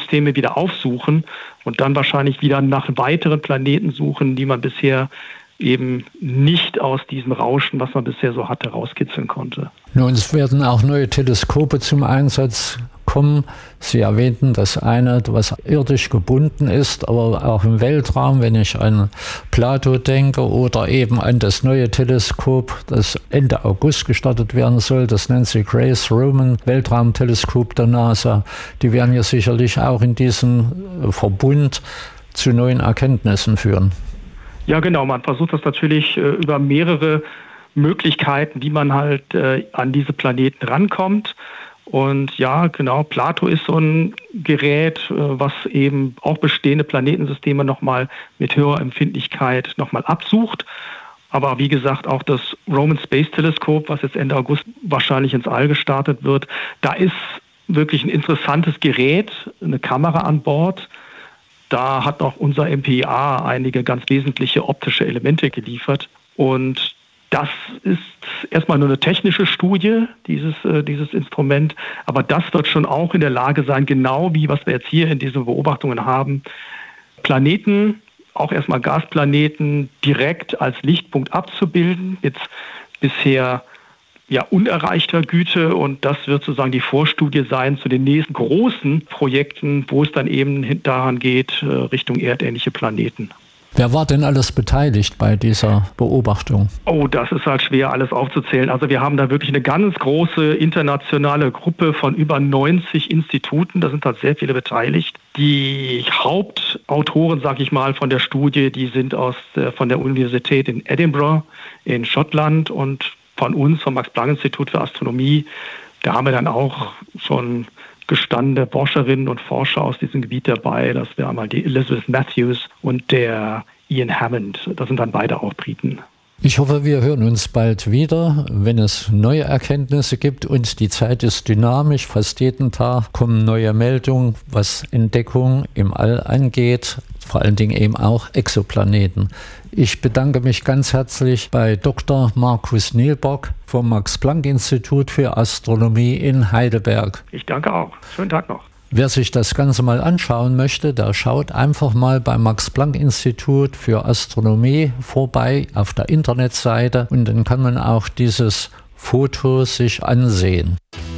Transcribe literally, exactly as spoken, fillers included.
Sonnensysteme wieder aufsuchen und dann wahrscheinlich wieder nach weiteren Planeten suchen, die man bisher eben nicht aus diesem Rauschen, was man bisher so hatte, rauskitzeln konnte. Nun, es werden auch neue Teleskope zum Einsatz kommen. Sie erwähnten das eine, was irdisch gebunden ist, aber auch im Weltraum, wenn ich an Plato denke oder eben an das neue Teleskop, das Ende August gestartet werden soll, das Nancy Grace Roman Weltraumteleskop der NASA. Die werden ja sicherlich auch in diesem Verbund zu neuen Erkenntnissen führen. Ja, genau. Man versucht das natürlich äh, über mehrere Möglichkeiten, wie man halt äh, an diese Planeten rankommt. Und ja, genau, Plato ist so ein Gerät, äh, was eben auch bestehende Planetensysteme nochmal mit höherer Empfindlichkeit nochmal absucht. Aber wie gesagt, auch das Roman Space Teleskop, was jetzt Ende August wahrscheinlich ins All gestartet wird, da ist wirklich ein interessantes Gerät, eine Kamera an Bord. Da hat auch unser M P I A einige ganz wesentliche optische Elemente geliefert. Und das ist erstmal nur eine technische Studie, dieses, äh, dieses Instrument. Aber das wird schon auch in der Lage sein, genau wie was wir jetzt hier in diesen Beobachtungen haben, Planeten, auch erstmal Gasplaneten, direkt als Lichtpunkt abzubilden. Jetzt bisher ja, unerreichter Güte, und das wird sozusagen die Vorstudie sein zu den nächsten großen Projekten, wo es dann eben daran geht, Richtung erdähnliche Planeten. Wer war denn alles beteiligt bei dieser Beobachtung? Oh, das ist halt schwer alles aufzuzählen. Also wir haben da wirklich eine ganz große internationale Gruppe von über neunzig Instituten, da sind halt sehr viele beteiligt. Die Hauptautoren, sag ich mal, von der Studie, die sind aus der, von der Universität in Edinburgh in Schottland und von uns, vom Max-Planck-Institut für Astronomie. Da haben wir dann auch schon gestandene Forscherinnen und Forscher aus diesem Gebiet dabei. Das wäre einmal die Elizabeth Matthews und der Ian Hammond. Das sind dann beide auch Briten. Ich hoffe, wir hören uns bald wieder, wenn es neue Erkenntnisse gibt, und die Zeit ist dynamisch. Fast jeden Tag kommen neue Meldungen, was Entdeckung im All angeht, vor allen Dingen eben auch Exoplaneten. Ich bedanke mich ganz herzlich bei Doktor Markus Nielbock vom Max-Planck-Institut für Astronomie in Heidelberg. Ich danke auch. Schönen Tag noch. Wer sich das Ganze mal anschauen möchte, der schaut einfach mal beim Max-Planck-Institut für Astronomie vorbei auf der Internetseite, und dann kann man auch dieses Foto sich ansehen.